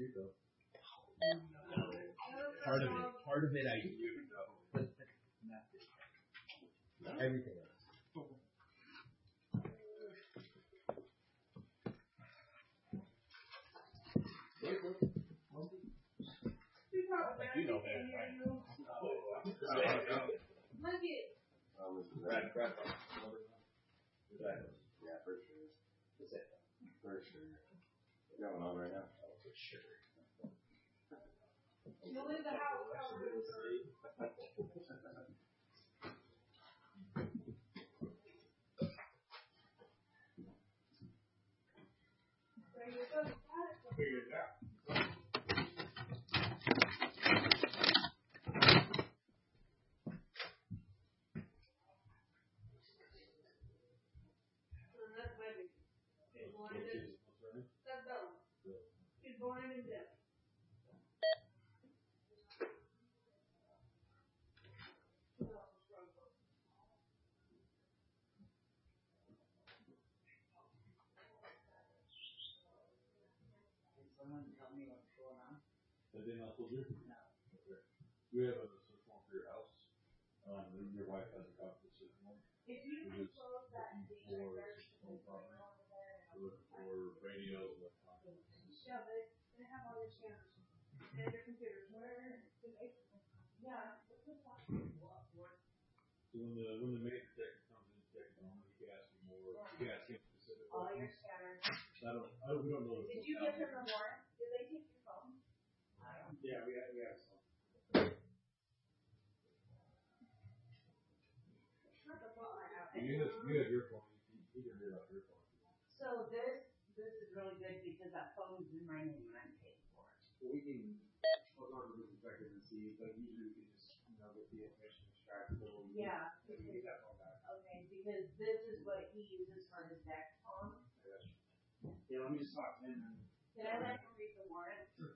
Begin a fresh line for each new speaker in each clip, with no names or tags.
Part of it I do know. But everything else.
You know that, right?
Look it.
Brad.
Yeah, for sure. That's it. For sure. What's going on right now?
Oh, for sure.
You'll leave the house. There you go.
Figure it out.
That's baby. She's born in that's Bella. She's born in death.
Someone tell me what's going on?
Have they not told you?
No.
Okay. We have a search warrant for your house. Your wife has a copy of the search warrant.
If you
We're just
close that
looking for home property. We're looking for radios, electronics.
yeah, they have all your scanners and your computers. Where did they? Yeah.
So when the main detective comes in to check it on, he can ask you more. He can ask him specifically.
All your scanners.
We don't know.
Did you give them the warrant? Did they take your phone?
Yeah, we have some.
Not the phone I have.
You have your phone. You can read off your phone.
So this is really good because that phone's in my name and I'm paying for it.
Well, we can look over the perspective and see, but usually we can just, get the information extracted.
Yeah.
So we get that phone back.
Okay, because this is what he uses for his deck phone.
Yeah, let me just talk to him.
Can I let him read the warrant?
Sure.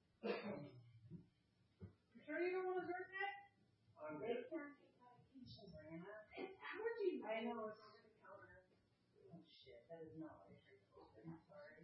You sure you don't want to hurt that?
They can't take medication, Brianna.
It's allergy.
I know it's over the counter. Oh shit, that is not what I should have told him. I'm sorry.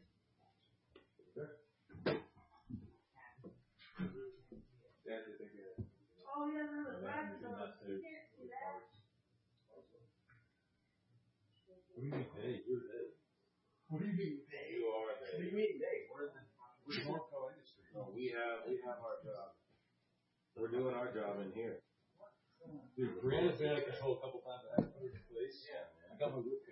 Yeah, I think
Oh, he doesn't have his glasses
Not
on.
safe
You can't see that.
What do you mean they? You're they.
What do you mean they?
You are
What do
they.
you mean they? We're Norco Industries.
No, we have our job. We're doing our job in here.
Dude, Brianna's been out of control a couple times. I haven't put her in place.
Yeah,
I got my whip